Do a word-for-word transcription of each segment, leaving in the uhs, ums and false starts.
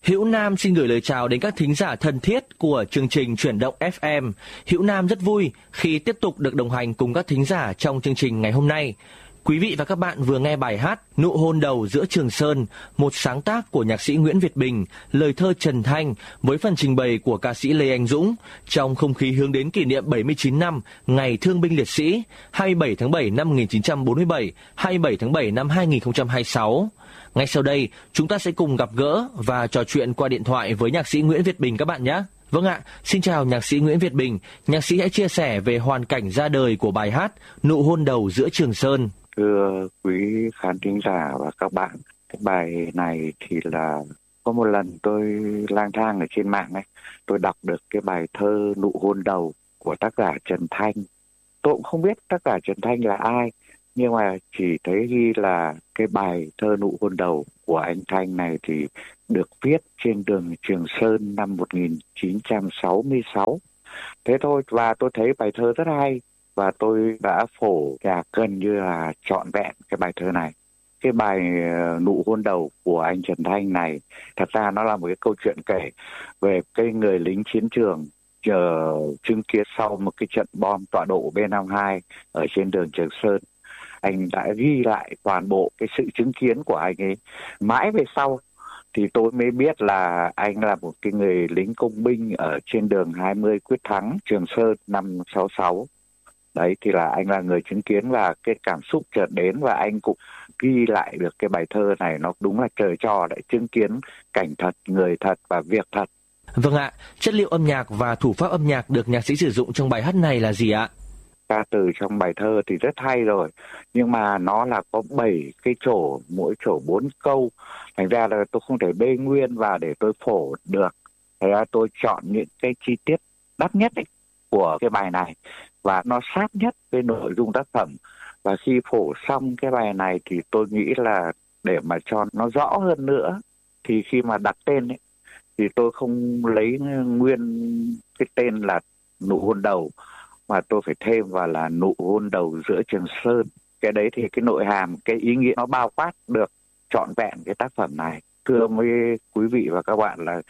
Hữu Nam xin gửi lời chào đến các thính giả thân thiết của chương trình Chuyển động ép em. Hữu Nam rất vui khi tiếp tục được đồng hành cùng các thính giả trong chương trình ngày hôm nay. Quý vị và các bạn vừa nghe bài hát Nụ hôn đầu giữa Trường Sơn, một sáng tác của nhạc sĩ Nguyễn Việt Bình, lời thơ Trần Thanh với phần trình bày của ca sĩ Lê Anh Dũng trong không khí hướng đến kỷ niệm bảy mươi chín năm Ngày Thương binh Liệt sĩ hai mươi bảy tháng bảy năm một nghìn chín trăm bốn mươi bảy, hai mươi bảy tháng bảy năm hai nghìn không trăm hai mươi sáu. Ngay sau đây, chúng ta sẽ cùng gặp gỡ và trò chuyện qua điện thoại với nhạc sĩ Nguyễn Việt Bình các bạn nhé. Vâng ạ, xin chào nhạc sĩ Nguyễn Việt Bình. Nhạc sĩ hãy chia sẻ về hoàn cảnh ra đời của bài hát Nụ hôn đầu giữa Trường Sơn. Thưa quý khán thính giả và các bạn, cái bài này thì là có một lần tôi lang thang ở trên mạng ấy, tôi đọc được cái bài thơ Nụ hôn đầu của tác giả Trần Thanh. Tôi cũng không biết tác giả Trần Thanh là ai, nhưng mà chỉ thấy ghi là cái bài thơ Nụ hôn đầu của anh Thanh này thì được viết trên đường Trường Sơn năm một nghìn chín trăm sáu mươi sáu. Thế thôi, và tôi thấy bài thơ rất hay và tôi đã phổ nhạc gần như là trọn vẹn cái bài thơ này. Cái bài Nụ hôn đầu của anh Trần Thanh này thật ra nó là một cái câu chuyện kể về cái người lính chiến trường chờ chứng kiến sau một cái trận bom tọa độ B năm mươi hai ở trên đường Trường Sơn. Anh đã ghi lại toàn bộ cái sự chứng kiến của anh ấy. Mãi về sau thì tôi mới biết là anh là một cái người lính công binh ở trên đường hai mươi Quyết Thắng, Trường Sơn năm sáu sáu. Đấy thì là anh là người chứng kiến và cái cảm xúc chợt đến và anh cũng ghi lại được cái bài thơ này. Nó đúng là trời trò đấy, chứng kiến cảnh thật, người thật và việc thật. Vâng ạ, chất liệu âm nhạc và thủ pháp âm nhạc được nhạc sĩ sử dụng trong bài hát này là gì ạ? Ca từ trong bài thơ thì rất hay rồi, nhưng mà nó là có bảy cái chỗ, mỗi chỗ bốn câu. Thành ra là tôi không thể bê nguyên vào để tôi phổ được. Thành ra tôi chọn những cái chi tiết đắt nhất ấy của cái bài này và nó sát nhất với nội dung tác phẩm. Và khi phổ xong cái bài này thì tôi nghĩ là để mà cho nó rõ hơn nữa thì khi mà đặt tên ấy thì tôi không lấy nguyên cái tên là Nụ hôn đầu mà tôi phải thêm vào là Nụ hôn đầu giữa Trường Sơn. Cái đấy thì cái nội hàm, cái ý nghĩa nó bao quát được trọn vẹn cái tác phẩm này. Thưa với quý vị và các bạn là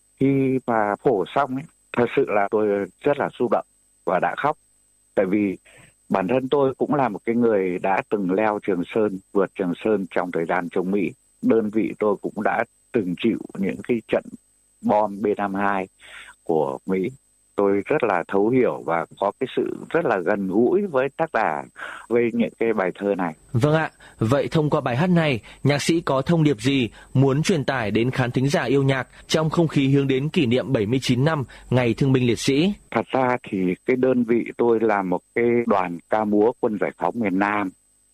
khi mà phổ xong ấy, thật sự là tôi rất là xúc động và đã khóc. Tại vì bản thân tôi cũng là một cái người đã từng leo Trường Sơn, vượt Trường Sơn trong thời gian chống Mỹ. Đơn vị tôi cũng đã từng chịu những cái trận bom B năm mươi hai của Mỹ. Tôi rất là thấu hiểu và có cái sự rất là gần gũi với tác giả, với những cái bài thơ này. Vâng ạ, vậy thông qua bài hát này, nhạc sĩ có thông điệp gì muốn truyền tải đến khán thính giả yêu nhạc trong không khí hướng đến kỷ niệm bảy mươi chín năm Ngày Thương binh Liệt sĩ? Thật ra thì cái đơn vị tôi là một cái đoàn ca múa quân giải phóng miền Nam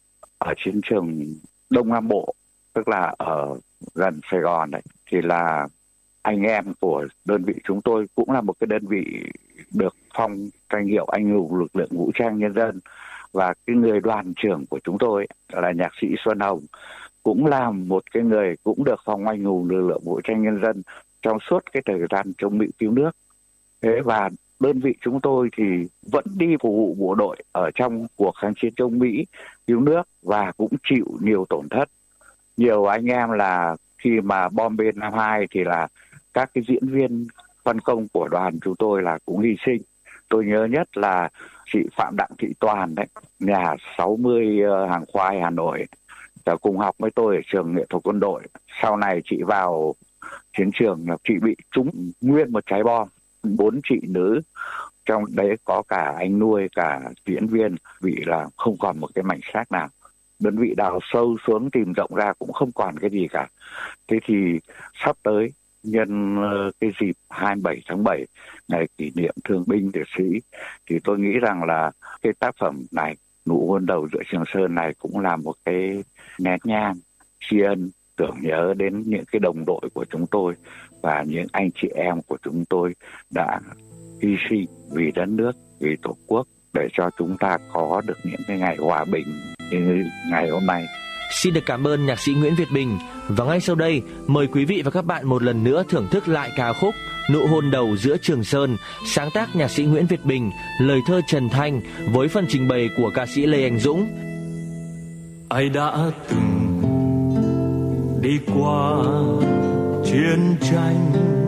ở chiến trường Đông Nam Bộ, tức là ở gần Sài Gòn đấy, thì là anh em của đơn vị chúng tôi cũng là một cái đơn vị được phong danh hiệu anh hùng lực lượng vũ trang nhân dân. Và cái người đoàn trưởng của chúng tôi là nhạc sĩ Xuân Hồng cũng là một cái người cũng được phong anh hùng lực lượng vũ trang nhân dân trong suốt cái thời gian chống Mỹ cứu nước. Thế và đơn vị chúng tôi thì vẫn đi phục vụ bộ đội ở trong cuộc kháng chiến chống Mỹ cứu nước và cũng chịu nhiều tổn thất. Nhiều anh em là khi mà bom B năm mươi hai thì là các cái diễn viên phân công của đoàn chúng tôi là cũng hy sinh. Tôi nhớ nhất là chị Phạm Đặng Thị Toàn đấy, nhà sáu mươi Hàng Khoai Hà Nội, và cùng học với tôi ở trường nghệ thuật quân đội. Sau này chị vào chiến trường là chị bị trúng nguyên một trái bom, bốn chị nữ, trong đấy có cả anh nuôi, cả diễn viên, vì là không còn một cái mảnh xác nào. Đơn vị đào sâu xuống tìm rộng ra cũng không còn cái gì cả. Thế thì sắp tới nhân cái dịp hai mươi bảy tháng bảy, ngày kỷ niệm Thương binh Liệt sĩ, thì tôi nghĩ rằng là cái tác phẩm này, Nụ hôn đầu giữa Trường Sơn này cũng là một cái nén nhang tri ân, tưởng nhớ đến những cái đồng đội của chúng tôi và những anh chị em của chúng tôi đã hy sinh vì đất nước, vì Tổ quốc để cho chúng ta có được những cái ngày hòa bình như ngày hôm nay. Xin được cảm ơn nhạc sĩ Nguyễn Việt Bình. Và ngay sau đây, mời quý vị và các bạn một lần nữa thưởng thức lại ca khúc Nụ hôn đầu giữa Trường Sơn, sáng tác nhạc sĩ Nguyễn Việt Bình, lời thơ Trần Thanh với phần trình bày của ca sĩ Lê Anh Dũng. Ai đã từng đi qua chiến tranh.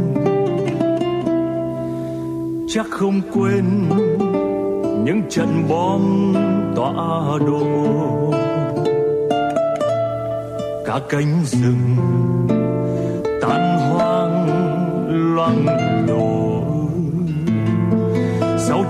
Chắc không quên những trận bom tọa độ, cả cánh rừng